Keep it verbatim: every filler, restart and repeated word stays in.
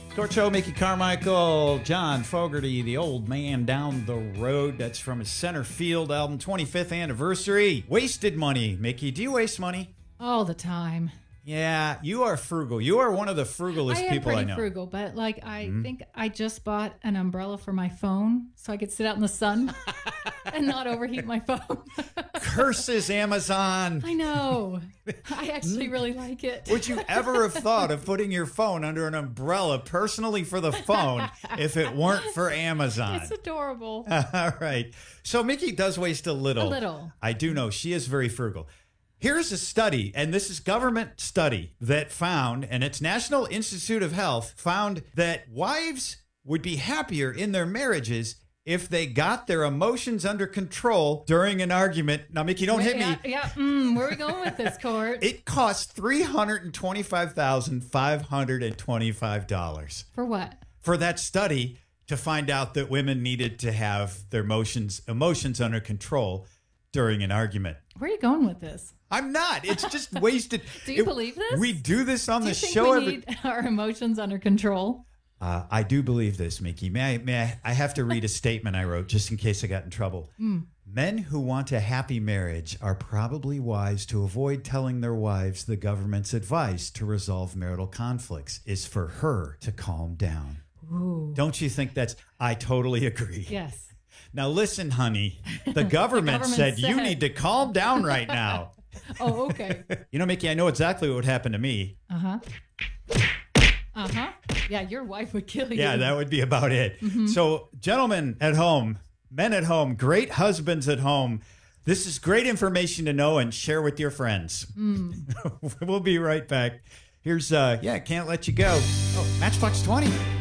Court Show, Mickey Carmichael, John Fogerty, the old man down the road. That's from his Center Field album, twenty-fifth anniversary. Wasted money. Mickey, do you waste money? All the time. Yeah, you are frugal. You are one of the frugalest I am people I pretty know. frugal, but like I Mhm. think I just bought an umbrella for my phone so I could sit out in the sun and not overheat my phone. Curses, Amazon. I know. I actually really like it. Would you ever have thought of putting your phone under an umbrella personally for the phone if it weren't for Amazon? It's adorable. All right. So Mickey does waste a little. A little. I do know she is very frugal. Here's a study, and this is government study that found, and it's National Institute of Health, found that wives would be happier in their marriages if they got their emotions under control during an argument. Now, Mickey, don't hit yeah, me. Yeah, mm, where are we going with this, Court? It costs three hundred twenty-five thousand five hundred twenty-five dollars For what? for that study to find out that women needed to have their emotions emotions under control during an argument. Where are you going with this? I'm not. It's just wasted. Do you It- believe this? We do this on Do the you think show. we every- need our emotions under control? Uh, I do believe this, Mickey. May I, may I, I have to read a statement I wrote just in case I got in trouble. Mm. Men who want a happy marriage are probably wise to avoid telling their wives the government's advice to resolve marital conflicts is for her to calm down. Ooh. Don't you think that's... I totally agree. Yes. Now listen, honey. The government, government said, you said. need to calm down right now. Oh, okay. You know, Mickey, I know exactly what would happen to me. Uh-huh. Uh-huh. Yeah, your wife would kill you. Yeah, that would be about it. Mm-hmm. So, gentlemen at home, men at home, great husbands at home, this is great information to know and share with your friends. Mm. We'll be right back. Here's, uh, yeah, Can't Let You Go. Oh, Matchbox twenty.